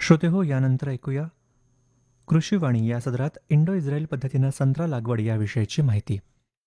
श्रोते हो, यानंतर ऐकूया कृषीवाणी या सदरात इंडो इस्रायल पद्धतीनं संत्रा लागवड याविषयीची माहिती.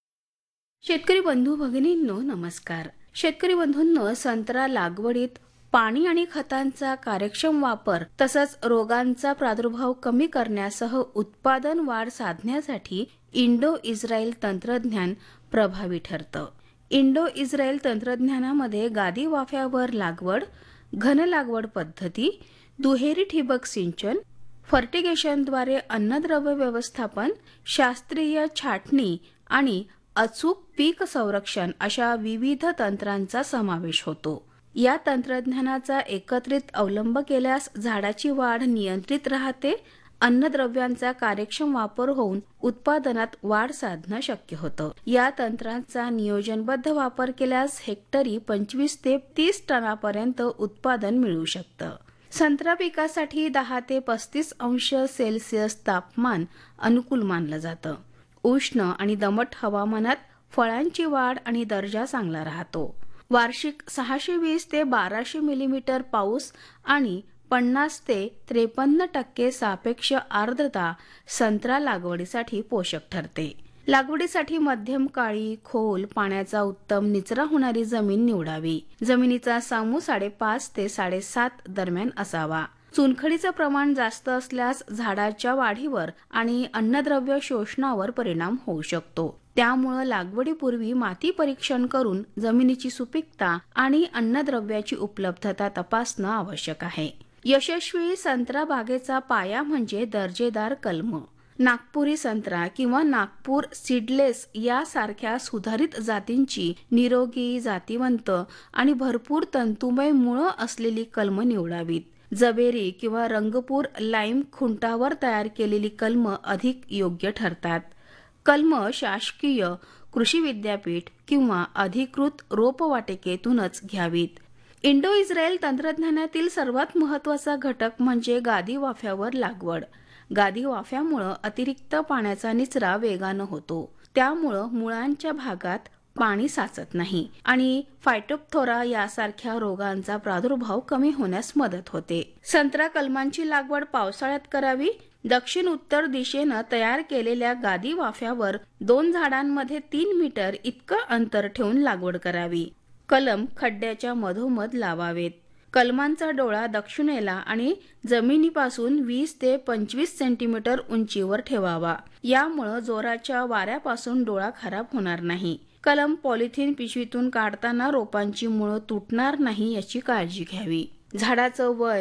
शेतकरी बंधू भगिनींनो नमस्कार. शेतकरी बंधूंनो, संत्रा लागवडीत पाणी आणि खतांचा कार्यक्षम वापर तसंच रोगांचा प्रादुर्भाव कमी करण्यासह उत्पादन वाढ साधण्यासाठी इंडो इस्रायल तंत्रज्ञान प्रभावी ठरतं. इंडो इस्रायल तंत्रज्ञानामध्ये गादी वाफ्यावर लागवड, घन लागवड पद्धती, दुहेरी ठिबक सिंचन, फर्टिगेशनद्वारे अन्नद्रव्य व्यवस्थापन, शास्त्रीय छाटणी आणि अचूक पीक संरक्षण अशा विविध तंत्रांचा समावेश होतो. या तंत्रज्ञानाचा एकत्रित अवलंब केल्यास झाडाची वाढ नियंत्रित राहते, अन्नद्रव्यांचा कार्यक्षम वापर होऊन उत्पादनात वाढ साधणं शक्य होतं. या तंत्रांचा नियोजनबद्ध वापर केल्यास हेक्टरी 25 ते 30 टनापर्यंत उत्पादन मिळू शकतं. संत्रा पिकासाठी 10 ते 35 अंश सेल्सिअस तापमान अनुकूल मानलं जातं. उष्ण आणि दमट हवामानात फळांची वाढ आणि दर्जा चांगला राहतो. वार्षिक 620 ते 1200 मिलीमीटर पाऊस आणि 50 ते 53% सापेक्ष आर्द्रता संत्रा लागवडीसाठी पोषक ठरते. लागवडीसाठी मध्यम काळी, खोल, पाण्याचा उत्तम निचरा होणारी जमीन निवडावी. जमिनीचा सामू 5.5 ते 7.5 दरम्यान असावा. चुनखडीचं प्रमाण जास्त असल्यास झाडाच्या वाढीवर आणि अन्नद्रव्य शोषणावर परिणाम होऊ शकतो. त्यामुळे लागवडीपूर्वी माती परीक्षण करून जमिनीची सुपीकता आणि अन्नद्रव्याची उपलब्धता तपासणं आवश्यक आहे. यशस्वी संत्रा बागेचा पाया म्हणजे दर्जेदार कलम. नागपुरी संत्रा किंवा नागपूर सीडलेस यासारख्या सुधारित जातींची निरोगी, जातीवंत आणि भरपूर तंतुमय मुळं असलेली कलम निवडावीत. जबेरी किंवा रंगपूर लाईम खुंटावर तयार केलेली कलम अधिक योग्य ठरतात. कलम शासकीय कृषी विद्यापीठ किंवा अधिकृत रोपवाटिकेतूनच घ्यावीत. इंडो इस्रायल तंत्रज्ञानातील सर्वात महत्त्वाचा घटक म्हणजे गादी वाफ्यावर लागवड. गादी वाफ्यामुळं अतिरिक्त पाण्याचा निचरा वेगानं होतो. त्यामुळं मुळांच्या भागात पाणी साचत नाही आणि फायटोप्थोरा यासारख्या रोगांचा प्रादुर्भाव कमी होण्यास मदत होते. संत्रा कलमांची लागवड पावसाळ्यात करावी. दक्षिण उत्तर दिशेनं तयार केलेल्या गादी वाफ्यावर 2 झाडांमध्ये 3 मीटर इतकं अंतर ठेवून लागवड करावी. कलम खड्ड्याच्या मधोमध लावावेत. कलमांचा डोळा दक्षिणेला आणि जमिनीपासून 20 ते 25 सेंटीमीटर उंचीवर ठेवावा. यामुळे जोराच्या वाऱ्यापासून डोळा खराब होणार नाही. कलम पॉलिथिन पिशवीतून काढताना रोपांची मुळं तुटणार नाही याची काळजी घ्यावी. झाडाचं वय